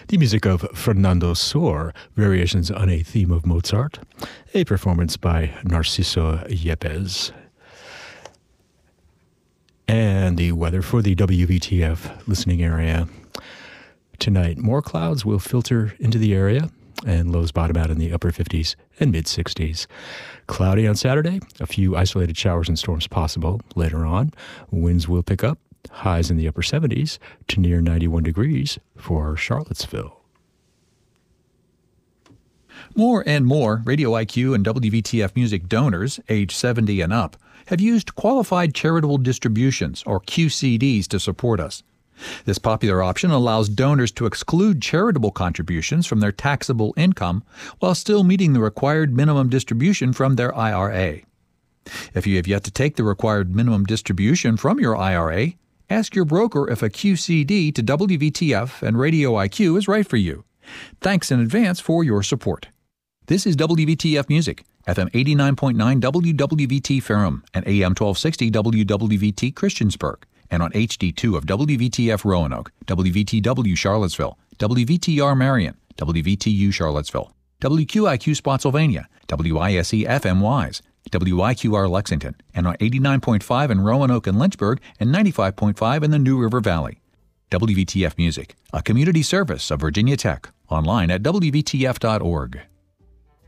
The music of Fernando Sor, variations on a theme of Mozart, a performance by Narciso Yepes. And the weather for the WVTF listening area. Tonight, more clouds will filter into the area, and lows bottom out in the upper 50s and mid-60s. Cloudy on Saturday, a few isolated showers and storms possible later on. Winds will pick up, highs in the upper 70s to near 91 degrees for Charlottesville. More and more Radio IQ and WVTF Music donors, age 70 and up, have used Qualified Charitable Distributions, or QCDs, to support us. This popular option allows donors to exclude charitable contributions from their taxable income while still meeting the required minimum distribution from their IRA. If you have yet to take the required minimum distribution from your IRA, ask your broker if a QCD to WVTF and Radio IQ is right for you. Thanks in advance for your support. This is WVTF Music, FM 89.9 WWVT Ferrum and AM 1260 WWVT Christiansburg, and on HD2 of WVTF Roanoke, WVTW Charlottesville, WVTR Marion, WVTU Charlottesville, WQIQ Spotsylvania, WISE FM Wise, WIQR Lexington, and on 89.5 in Roanoke and Lynchburg and 95.5 in the New River Valley. WVTF Music, a community service of Virginia Tech, online at WVTF.org.